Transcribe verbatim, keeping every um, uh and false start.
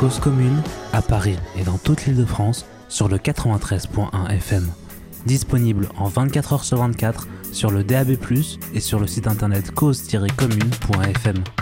Cause Commune à Paris et dans toute l'Île-de-France sur le quatre-vingt-treize point un F M. Disponible en vingt-quatre heures sur vingt-quatre sur le D A B plus, et sur le site internet cause tiret commune point F M.